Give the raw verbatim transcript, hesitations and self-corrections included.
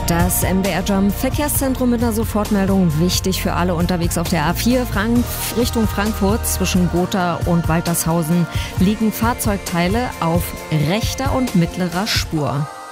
Das M D R-Jam Verkehrszentrum mit einer Sofortmeldung, wichtig für alle unterwegs auf der A vier Frank Richtung Frankfurt. Zwischen Gotha und Waltershausen liegen Fahrzeugteile auf rechter und mittlerer Spur.